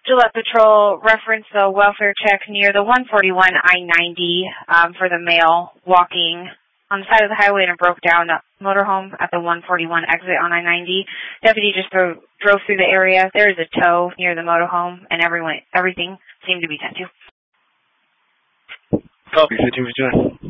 Gillette Patrol referenced the welfare check near the 141 I-90 for the male walking on the side of the highway in a broke-down motorhome at the 141 exit on I-90. Deputy just drove through the area. There is a tow near the motorhome, and everything seemed to be tend to. Copy, 1559.